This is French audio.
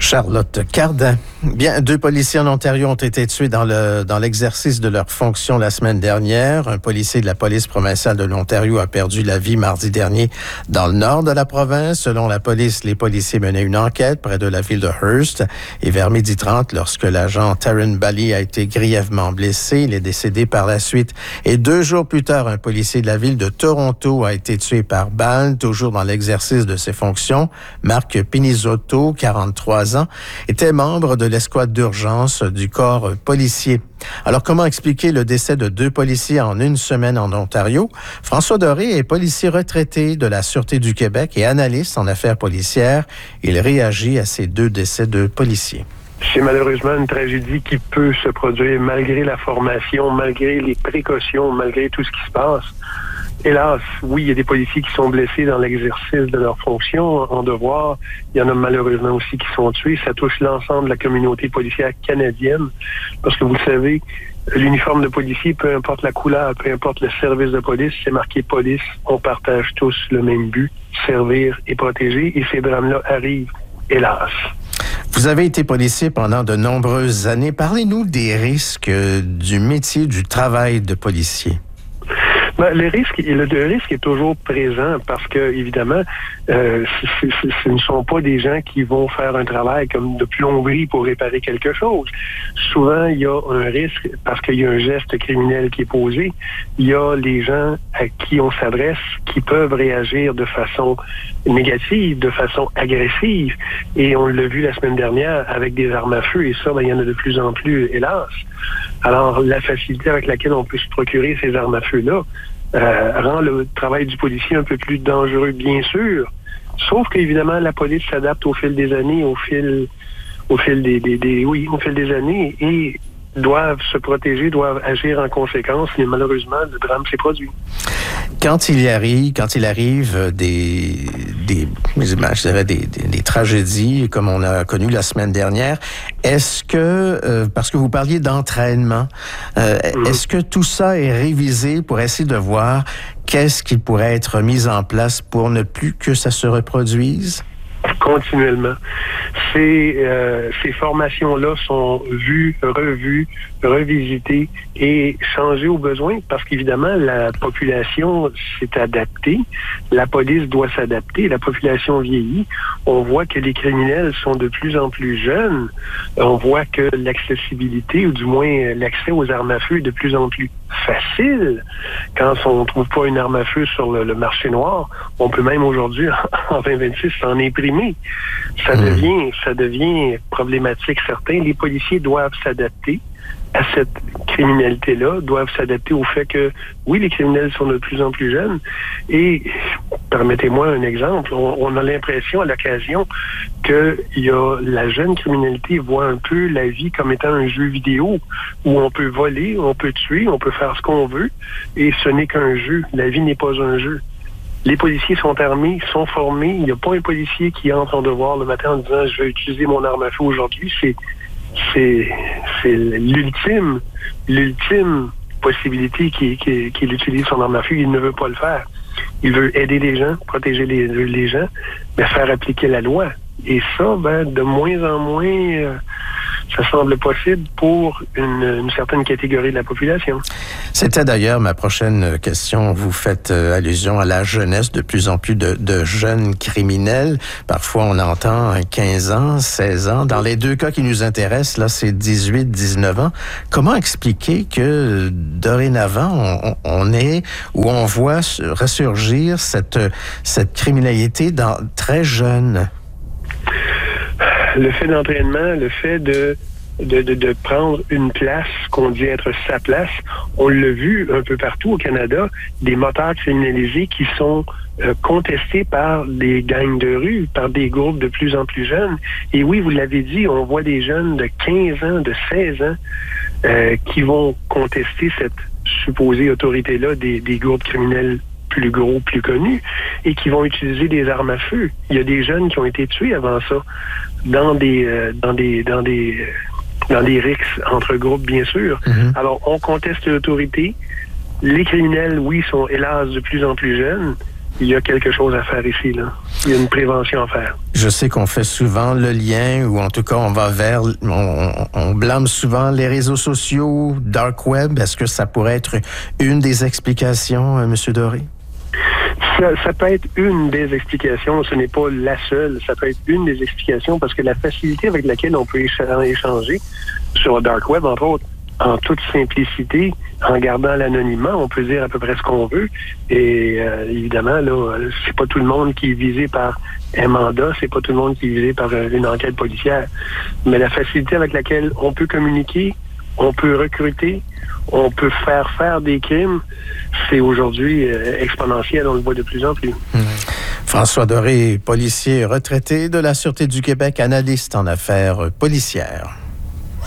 Charlotte Cardin. Bien, 2 policiers en Ontario ont été tués dans l'exercice de leurs fonctions la semaine dernière. Un policier de la police provinciale de l'Ontario a perdu la vie mardi dernier dans le nord de la province. Selon la police, les policiers menaient une enquête près de la ville de Hearst. Et vers 12h30, lorsque l'agent Taryn Bally a été grièvement blessé, il est décédé par la suite. Et 2 jours plus tard, un policier de la ville de Toronto a été tué par balle, toujours dans l'exercice de ses fonctions. Marc Pinizotto, 43 ans, était membre de l'escouade d'urgence du corps policier. Alors, comment expliquer le décès de 2 policiers en une semaine en Ontario? François Doré est policier retraité de la Sûreté du Québec et analyste en affaires policières. Il réagit à ces 2 décès de policiers. C'est malheureusement une tragédie qui peut se produire malgré la formation, malgré les précautions, malgré tout ce qui se passe. Hélas, oui, il y a des policiers qui sont blessés dans l'exercice de leurs fonctions en devoir. Il y en a malheureusement aussi qui sont tués. Ça touche l'ensemble de la communauté policière canadienne. Parce que vous le savez, l'uniforme de policier, peu importe la couleur, peu importe le service de police, c'est marqué police. On partage tous le même but, servir et protéger. Et ces drames-là arrivent, hélas. Vous avez été policier pendant de nombreuses années. Parlez-nous des risques du métier, du travail de policier. Le risque est toujours présent parce que, évidemment, ce ne sont pas des gens qui vont faire un travail comme de plomberie pour réparer quelque chose. Souvent, il y a un risque parce qu'il y a un geste criminel qui est posé. Il y a les gens à qui on s'adresse qui peuvent réagir de façon négative, de façon agressive. Et on l'a vu la semaine dernière avec des armes à feu. Et ça, il y en a de plus en plus, hélas. Alors, la facilité avec laquelle on peut se procurer ces armes à feu-là rend le travail du policier un peu plus dangereux, bien sûr. Sauf qu'évidemment, la police s'adapte au fil des années, au fil des années, et doivent se protéger, doivent agir en conséquence. Mais malheureusement, le drame s'est produit. Quand il arrive des tragédies comme on a connu la semaine dernière, est-ce que, parce que vous parliez d'entraînement, est-ce que tout ça est révisé pour essayer de voir qu'est-ce qui pourrait être mis en place pour ne plus que ça se reproduise? Continuellement. Ces formations-là sont vues, revues, revisitées et changées au besoin parce qu'évidemment, la population s'est adaptée. La police doit s'adapter. La population vieillit. On voit que les criminels sont de plus en plus jeunes. On voit que l'accessibilité, ou du moins l'accès aux armes à feu est de plus en plus facile. Quand on ne trouve pas une arme à feu sur le marché noir, on peut même aujourd'hui, en 2026, s'en imprimer. Ça devient problématique certain. Les policiers doivent s'adapter à cette criminalité-là, doivent s'adapter au fait que, oui, les criminels sont de plus en plus jeunes. Et, permettez-moi un exemple, on a l'impression à l'occasion que la jeune criminalité voit un peu la vie comme étant un jeu vidéo où on peut voler, on peut tuer, on peut faire ce qu'on veut, et ce n'est qu'un jeu. La vie n'est pas un jeu. Les policiers sont armés, sont formés. Il n'y a pas un policier qui entre en devoir le matin en disant « je vais utiliser mon arme à feu aujourd'hui ». C'est l'ultime possibilité qu'il utilise son arme à feu. Il ne veut pas le faire. Il veut aider les gens, protéger les gens, mais faire appliquer la loi. Et ça, de moins en moins, ça semble possible pour une certaine catégorie de la population. C'était d'ailleurs ma prochaine question. Vous faites allusion à la jeunesse, de plus en plus de jeunes criminels. Parfois, on entend 15 ans, 16 ans. Dans les 2 cas qui nous intéressent, là, c'est 18, 19 ans. Comment expliquer que dorénavant, on voit ressurgir cette criminalité très jeune? Le fait d'entraînement, le fait de prendre une place qu'on dit être sa place, on l'a vu un peu partout au Canada, des moteurs criminalisés qui sont contestés par des gangs de rue, par des groupes de plus en plus jeunes. Et oui, vous l'avez dit, on voit des jeunes de 15 ans, de 16 ans qui vont contester cette supposée autorité-là des groupes criminels plus gros, plus connus, et qui vont utiliser des armes à feu. Il y a des jeunes qui ont été tués avant ça, dans des rixes entre groupes, bien sûr. Mm-hmm. Alors, on conteste l'autorité. Les criminels, oui, sont hélas de plus en plus jeunes, il y a quelque chose à faire ici, là. Il y a une prévention à faire. Je sais qu'on fait souvent le lien, ou en tout cas, on blâme souvent les réseaux sociaux, dark web. Est-ce que ça pourrait être une des explications, M. Doré? Ça peut être une des explications, ce n'est pas la seule. Ça peut être une des explications parce que la facilité avec laquelle on peut échanger sur le dark web, entre autres, en toute simplicité, en gardant l'anonymat, on peut dire à peu près ce qu'on veut. Et évidemment, là, c'est pas tout le monde qui est visé par un mandat, c'est pas tout le monde qui est visé par une enquête policière. Mais la facilité avec laquelle on peut communiquer, on peut recruter, on peut faire des crimes, c'est aujourd'hui exponentiel, on le voit de plus en plus. François Doré, policier retraité de la Sûreté du Québec, analyste en affaires policières.